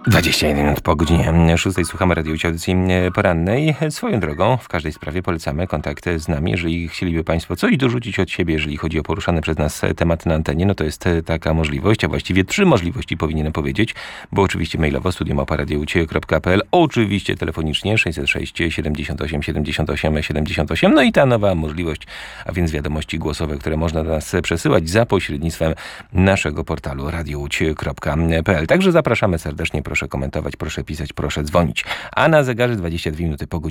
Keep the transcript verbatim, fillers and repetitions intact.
dwadzieścia jeden minut po godzinie szóstej słuchamy Radio Łódź, audycji porannej. Swoją drogą, w każdej sprawie polecamy kontakty z nami. Jeżeli chcieliby Państwo coś dorzucić od siebie, jeżeli chodzi o poruszane przez nas tematy na antenie, no to jest taka możliwość, a właściwie trzy możliwości powinienem powiedzieć, bo oczywiście mailowo studio małpa radio łódź kropka p l, oczywiście telefonicznie sześćset sześć siedemdziesiąt osiem siedemdziesiąt osiem siedemdziesiąt osiem, no i ta nowa możliwość, a więc wiadomości głosowe, które można do nas przesyłać za pośrednictwem naszego portalu radio łódź kropka p l. Także zapraszamy serdecznie. Proszę komentować, proszę pisać, proszę dzwonić. A na zegarze dwadzieścia dwie minuty po godzinie